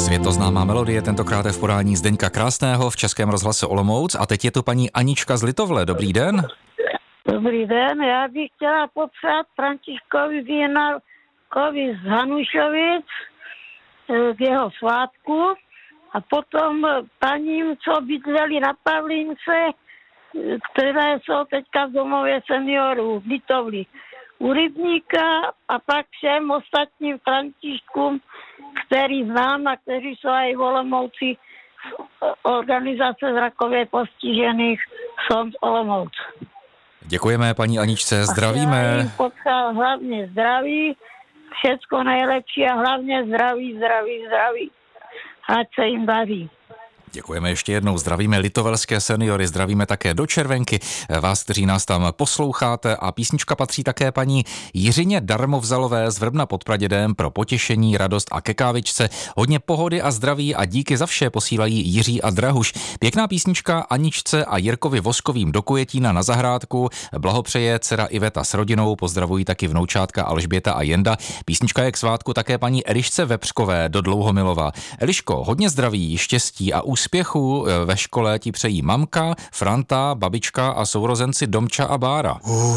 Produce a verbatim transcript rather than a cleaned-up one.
Světoznámá melodie, tentokrát je v podání Zdeňka Krásného v Českém rozhlase Olomouc. A teď je tu paní Anička z Litovle. Dobrý den. Dobrý den, já bych chtěla popřát Františkovi Vinakovi z Hanušovic k jeho svátku a potom paním, co bydleli na Pavlínce, které jsou teďka v domově seniorů v Litovli u Rybníka, a pak všem ostatním Františkům, který znám a kteří jsou i v Olomouci organizace zrakově postižených Sond Olomouc. Děkujeme paní Aničce, zdravíme. A já jim popřál hlavně zdraví, všecko nejlepší a hlavně zdraví, zdraví, zdraví. Ať se jim daří. Děkujeme ještě jednou, zdravíme litovelské seniory, zdravíme také do Červenky, vás, kteří nás tam posloucháte, a písnička patří také paní Jiřině Darmovzalové z Vrbna pod Pradědem pro potěšení, radost a ke kávičce. Hodně pohody a zdraví a díky za vše posílají Jiří a Drahuš. Pěkná písnička Aničce a Jirkovi Voskovým do Kojetína na zahrádku. Blahopřeje dcera Iveta s rodinou, pozdravují taky vnoučátka Alžběta a Jenda. Písnička je k svátku také paní Elišce Vepřkové do Dlouhomilova. Eliško, hodně zdraví, štěstí a úspěchu ve škole ti přejí mamka, Franta, babička a sourozenci Domča a Bára.